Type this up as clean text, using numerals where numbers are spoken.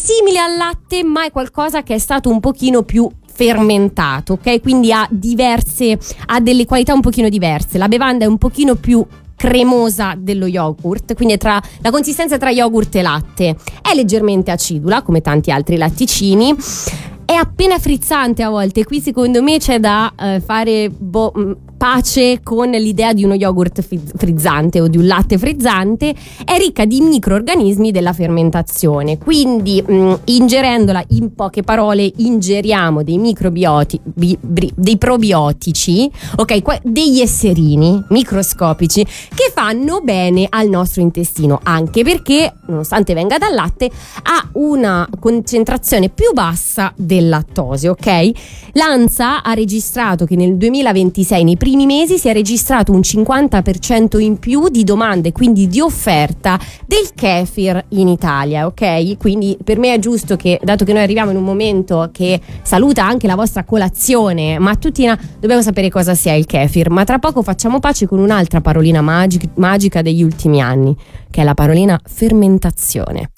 simile al latte, ma è qualcosa che è stato un pochino più fermentato, ok? Quindi ha delle qualità un pochino diverse. La bevanda è un pochino più cremosa dello yogurt, quindi è la consistenza tra yogurt e latte. È leggermente acidula, come tanti altri latticini. È appena frizzante a volte. Qui secondo me c'è da fare pace con l'idea di uno yogurt frizzante o di un latte frizzante. È ricca di microorganismi della fermentazione, quindi ingerendola, in poche parole, ingeriamo dei dei probiotici, ok, degli esserini microscopici che fanno bene al nostro intestino, anche perché, nonostante venga dal latte, ha una concentrazione più bassa del lattosio, ok? L'ANSA ha registrato che nel 2026, nei primi mesi, si è registrato un 50% in più di domande, quindi di offerta del kefir in Italia, ok? Quindi per me è giusto che, dato che noi arriviamo in un momento che saluta anche la vostra colazione mattutina, dobbiamo sapere cosa sia il kefir, ma tra poco facciamo pace con un'altra parolina magica degli ultimi anni, che è la parolina fermentazione.